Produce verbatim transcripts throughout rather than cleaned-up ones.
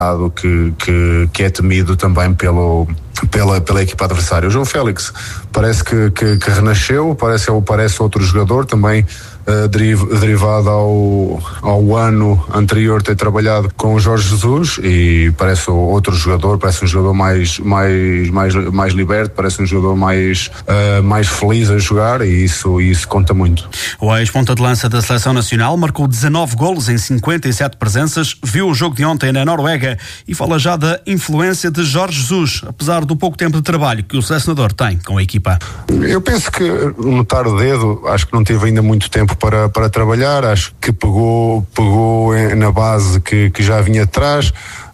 que, que, que é temido também pelo, pela, pela equipa adversária. O João Félix parece que, que, que renasceu, parece, parece outro jogador também. Uh, deriv, derivado ao, ao ano anterior ter trabalhado com o Jorge Jesus, e parece outro jogador, parece um jogador mais, mais, mais, mais liberto, parece um jogador mais, uh, mais feliz a jogar, e isso, isso conta muito. O ex-ponta de lança da Seleção Nacional marcou dezanove golos em cinquenta e sete presenças, viu o jogo de ontem na Noruega e fala já da influência de Jorge Jesus, apesar do pouco tempo de trabalho que o selecionador tem com a equipa. Eu penso que notar o dedo, acho que não teve ainda muito tempo para, para trabalhar, acho que pegou, pegou na base que, que já vinha atrás,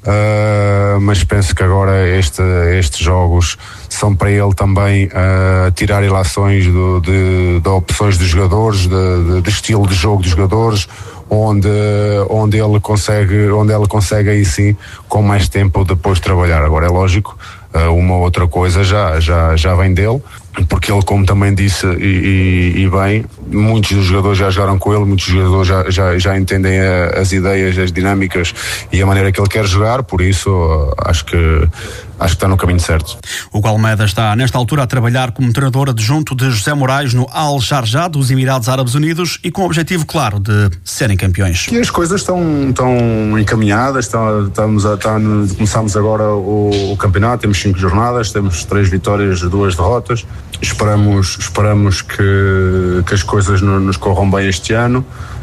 uh, mas penso que agora este, estes jogos são para ele também uh, tirar ilações do, de, de opções dos jogadores, de, de, de estilo de jogo dos jogadores, onde, onde ele consegue, onde ele consegue aí sim, com mais tempo depois trabalhar. Agora é lógico, uh, uma outra coisa já, já, já vem dele, porque ele, como também disse, e, e, e bem, muitos dos jogadores já jogaram com ele, muitos jogadores já, já, já entendem a, as ideias, as dinâmicas e a maneira que ele quer jogar, por isso acho que, acho que está no caminho certo. O Almeida está nesta altura a trabalhar como treinador adjunto de José Moraes no Al Sharjah dos Emirados Árabes Unidos e com o objetivo claro de serem campeões. E as coisas estão, estão encaminhadas, estão, estamos a, estão, começamos agora o, o campeonato, temos cinco jornadas, temos três vitórias, duas derrotas. Esperamos, esperamos que, que as coisas no, nos corram bem este ano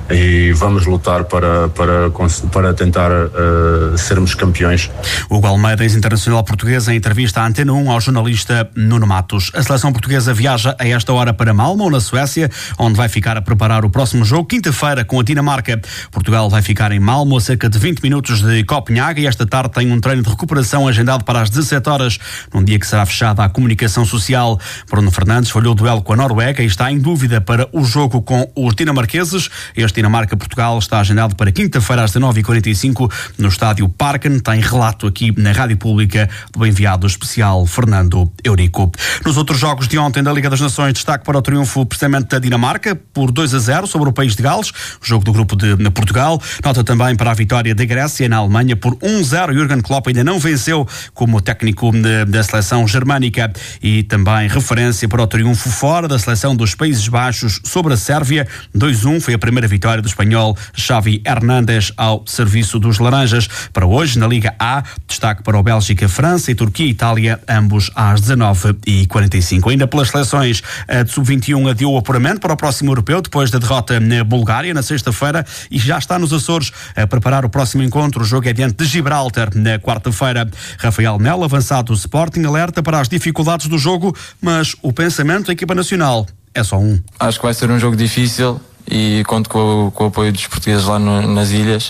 e vamos lutar para, para, para tentar uh, sermos campeões. Hugo Almeida, ex-internacional português, em entrevista à Antena um ao jornalista Nuno Matos. A seleção portuguesa viaja a esta hora para Malmö, na Suécia, onde vai ficar a preparar o próximo jogo, quinta-feira, com a Dinamarca. Portugal vai ficar em Malmö, a cerca de vinte minutos de Copenhague, e esta tarde tem um treino de recuperação agendado para as dezassete horas, num dia que será fechada à comunicação social. Bruno Fernandes falhou o duelo com a Noruega e está em dúvida para o jogo com os dinamarqueses. Este Dinamarca-Portugal está agendado para quinta-feira às dezenove e quarenta e cinco no estádio Parken. Tem relato aqui na Rádio Pública do enviado especial Fernando Eurico. Nos outros jogos de ontem da Liga das Nações, destaque para o triunfo precisamente da Dinamarca por dois a zero sobre o país de Gales, jogo do grupo de Portugal. Nota também para a vitória da Grécia na Alemanha por um a zero. Jürgen Klopp ainda não venceu como técnico da seleção germânica. E também referência para o triunfo fora da seleção dos Países Baixos sobre a Sérvia. dois a um foi a primeira vitória do espanhol Xavi Hernández ao serviço dos Laranjas. Para hoje, na Liga A, destaque para o Bélgica, França e Turquia e Itália, ambos às dezenove e quarenta e cinco. Ainda pelas seleções, a de sub vinte e um adiou o apuramento para o próximo europeu, depois da derrota na Bulgária, na sexta-feira, e já está nos Açores a preparar o próximo encontro. O jogo é diante de Gibraltar, na quarta-feira. Rafael Melo, avançado do Sporting, alerta para as dificuldades do jogo, mas o pensamento da equipa nacional é só um. Acho que vai ser um jogo difícil e conto com o, com o apoio dos portugueses lá no, nas ilhas,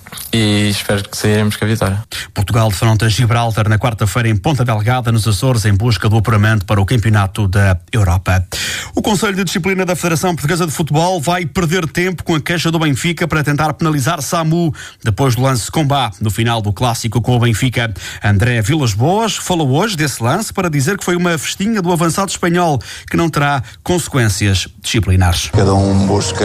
e espero que sairemos com a vitória. Portugal defronta Gibraltar na quarta-feira em Ponta Delgada, nos Açores, em busca do apuramento para o Campeonato da Europa. O Conselho de Disciplina da Federação Portuguesa de Futebol vai perder tempo com a queixa do Benfica para tentar penalizar Samu depois do lance Combá no final do clássico com o Benfica. André Vilas Boas falou hoje desse lance para dizer que foi uma festinha do avançado espanhol que não terá consequências disciplinares. Cada um busca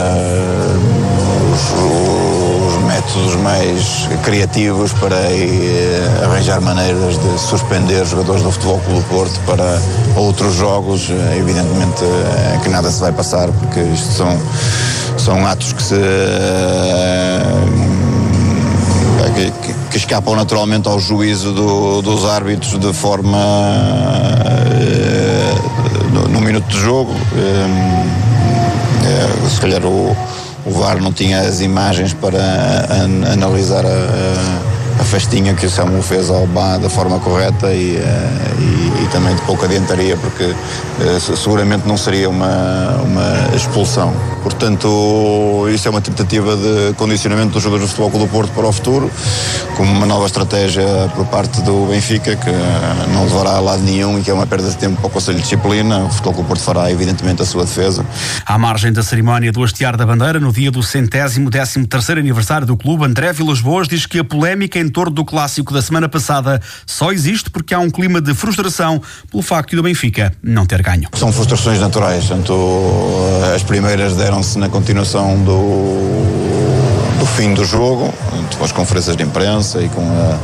os, os métodos mais criativos para eh, arranjar maneiras de suspender jogadores do Futebol Clube do Porto para outros jogos. Evidentemente eh, que nada se vai passar, porque isto são, são atos que se eh, que, que, que escapam naturalmente ao juízo do, dos árbitros de forma eh, no, no minuto de jogo. Eh, se calhar o, o V A R não tinha as imagens para an, analisar a, a festinha que o Samu fez ao B A da forma correta, e, e, e também de pouca adiantaria, porque seguramente não seria uma, uma expulsão. Portanto, isso é uma tentativa de condicionamento dos jogadores do Futebol Clube do Porto para o futuro, como uma nova estratégia por parte do Benfica, que não levará a lado nenhum e que é uma perda de tempo para o Conselho de Disciplina. O Futebol Clube do Porto fará, evidentemente, a sua defesa. À margem da cerimónia do hastear da bandeira, no dia do centésimo décimo terceiro aniversário do clube, André Vilas Boas diz que a polémica em torno do clássico da semana passada só existe porque há um clima de frustração pelo facto do Benfica não ter ganho. São frustrações naturais, portanto, as primeiras deram-se na continuação do, do fim do jogo, depois conferências de imprensa e com a